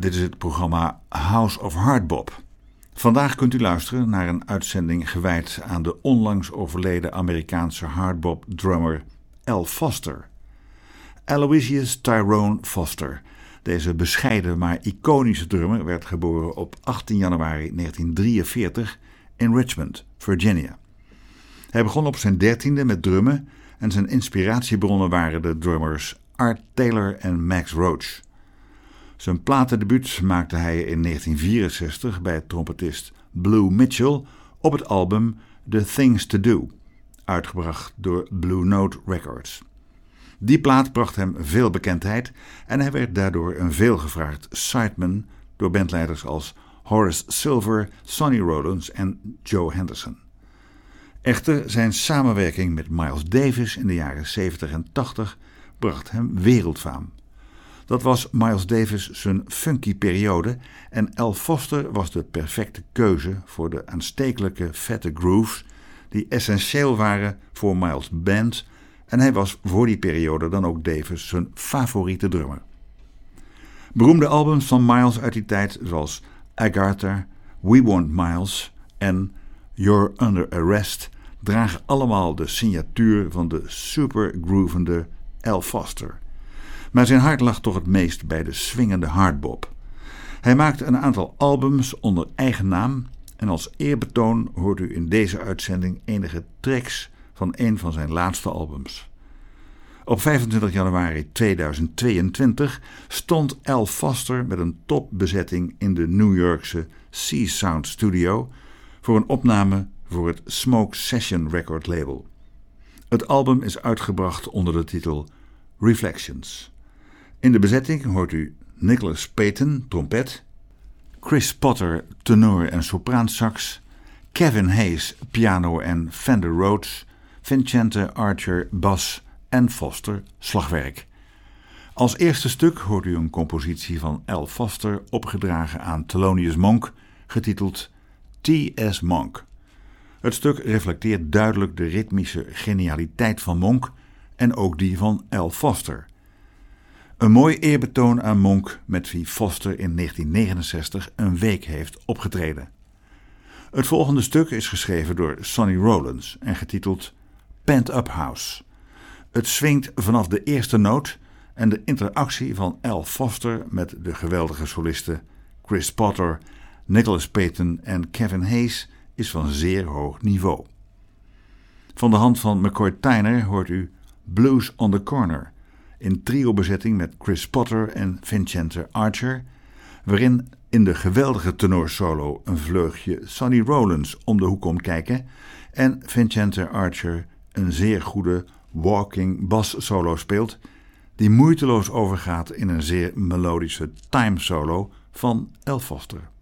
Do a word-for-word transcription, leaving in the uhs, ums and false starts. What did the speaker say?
dit is het programma House of Hardbop. Vandaag kunt u luisteren naar een uitzending gewijd aan de onlangs overleden Amerikaanse hardbop-drummer Al Foster. Aloysius Tyrone Foster, deze bescheiden maar iconische drummer, werd geboren op achttien januari negentien drieënveertig in Richmond, Virginia. Hij begon op zijn dertiende met drummen en zijn inspiratiebronnen waren de drummers Art Taylor en Max Roach. Zijn platendebuut maakte hij in negentien vierenzestig bij trompetist Blue Mitchell op het album The Things to Do, uitgebracht door Blue Note Records. Die plaat bracht hem veel bekendheid en hij werd daardoor een veelgevraagd sideman door bandleiders als Horace Silver, Sonny Rollins en Joe Henderson. Echter, zijn samenwerking met Miles Davis in de jaren zeventig en tachtig bracht hem wereldfaam. Dat was Miles Davis zijn funky periode en Al Foster was de perfecte keuze voor de aanstekelijke vette grooves die essentieel waren voor Miles' band en hij was voor die periode dan ook Davis zijn favoriete drummer. Beroemde albums van Miles uit die tijd zoals Agartha, We Want Miles en You're Under Arrest dragen allemaal de signatuur van de supergroovende Al Foster. Maar zijn hart lag toch het meest bij de swingende hardbop. Hij maakte een aantal albums onder eigen naam en als eerbetoon hoort u in deze uitzending enige tracks van een van zijn laatste albums. Op vijfentwintig januari tweeduizend tweeëntwintig stond Al Foster met een topbezetting in de New Yorkse Sea Sound Studio voor een opname voor het Smoke Session Record label. Het album is uitgebracht onder de titel Reflections. In de bezetting hoort u Nicholas Payton, trompet, Chris Potter, tenor en sopraansax, Kevin Hayes, piano en Fender Rhodes, Vincente Archer, bas en Foster, slagwerk. Als eerste stuk hoort u een compositie van Al Foster opgedragen aan Thelonious Monk, getiteld T S Monk. Het stuk reflecteert duidelijk de ritmische genialiteit van Monk en ook die van Al Foster. Een mooi eerbetoon aan Monk met wie Foster in negentien negenenzestig een week heeft opgetreden. Het volgende stuk is geschreven door Sonny Rollins en getiteld Pent Up House. Het swingt vanaf de eerste noot en de interactie van Al Foster met de geweldige solisten Chris Potter, Nicholas Payton en Kevin Hayes is van zeer hoog niveau. Van de hand van McCoy Tyner hoort u Blues on the Corner in trio-bezetting met Chris Potter en Vincente Archer, waarin in de geweldige tenorsolo een vleugje Sonny Rollins om de hoek komt kijken en Vincente Archer een zeer goede walking bass solo speelt, die moeiteloos overgaat in een zeer melodische time solo van Al Foster.